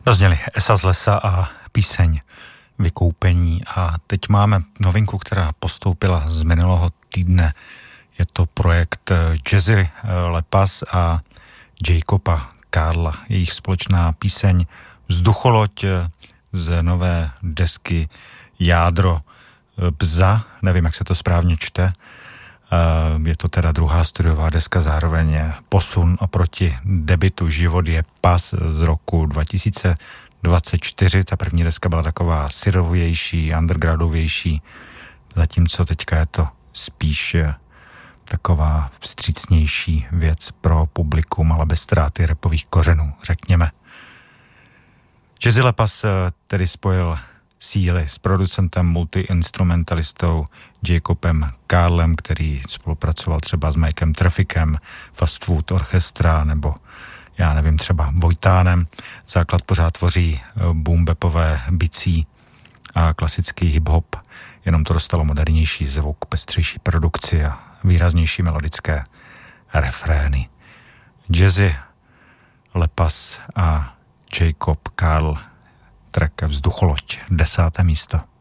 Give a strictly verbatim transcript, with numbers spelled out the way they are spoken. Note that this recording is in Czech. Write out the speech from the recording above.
Zazněli Esa z lesa a píseň Vykoupení a teď máme novinku, která postoupila z minulého týdne. Je to projekt Jazzy Lepas a Jacoba Karla. Jejich společná píseň Vzducholoď z nové desky Jádro Bza, nevím, jak se to správně čte. Je to teda druhá studiová deska, zároveň posun oproti debitu Život je pas z roku dva tisíce dvacet čtyři. Ta první deska byla taková syrovější, undergroundovější, zatímco teďka je to spíš taková vstřícnější věc pro publikum, ale bez ztráty rapových kořenů, řekněme. Jazzy Lepas tedy spojil síly s producentem, multiinstrumentalistou Jacobem Karlem, který spolupracoval třeba s Mikem Traffickem, Fast Food Orchestra nebo já nevím, třeba Vojtánem. Základ pořád tvoří boom-bapové bicí a klasický hip-hop, jenom to dostalo modernější zvuk, pestřejší produkci a výraznější melodické refrény. Jazzy Lepas a Jacob Karl, track Vzducholoď, desáté místo.